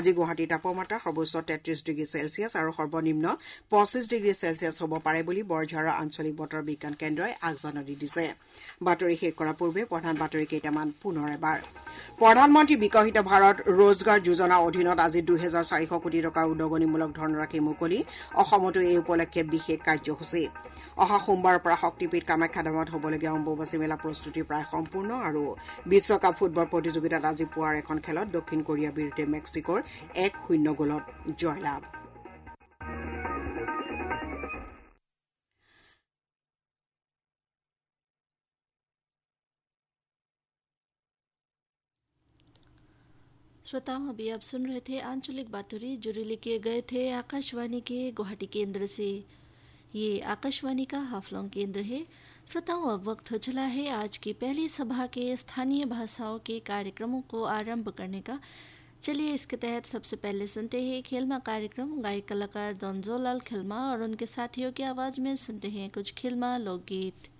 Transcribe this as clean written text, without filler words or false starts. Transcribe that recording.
আজি গুৱাহাটীৰ তাপমাত্ৰা সৰ্বোচ্চ 33 ডিগ্ৰী চেলছিয়াছ আৰু সৰ্বনিম্ন 25 ডিগ্ৰী চেলছিয়াছ হ'ব পাৰে বুলি বৰঝাৰৰ আঞ্চলিক বতৰ বিজ্ঞান কেন্দ্ৰই আগজাননী দিছে। বাতৰি শেষ কৰাৰ পূৰ্বে প্ৰধান বাতৰি কেইটামান পুনৰ এবাৰ। প্ৰধানমন্ত্ৰী বিকশিত ভাৰত ৰোজগাৰ যোজনাৰ অধীনত আজি ২,৪০০ কোটি টকাৰ উদগনিমূলক ধনৰাশি মুকলি। অসমতো এই উপলক্ষে বিশেষ কাৰ্যসূচী। অহা সোমবাৰৰ পৰা শক্তিপীঠ কামাখ্যা ধামত হ'বলগীয়া অম্বুবাচী মেলা প্ৰস্তুতি প্ৰায় সম্পূৰ্ণ আৰু বিশ্বকাপ ফুটবল প্ৰতিযোগিতাত আজি পুৱাৰ এখন খেলত দক্ষিণ কোৰিয়াৰ বিৰুদ্ধে মেক্সিকোৰ 1-0 গ'লত জয়লাভ। श्रोताओं, अभी आप सुन रहे थे आंचलिक बातरी जो रिले किए गए थे आकाशवाणी के गुवाहाटी केंद्र से। ये आकाशवाणी का हाफलॉन्ग केंद्र है। श्रोताओं, अब वक्त हो चला है आज की पहली सभा के स्थानीय भाषाओं के कार्यक्रमों को आरंभ करने का। चलिए इसके तहत सबसे पहले सुनते हैं खिलमा कार्यक्रम। गायक कलाकार दंजोलाल खिलमा और उनके साथियों की आवाज में सुनते हैं कुछ खिलमा लोकगीत।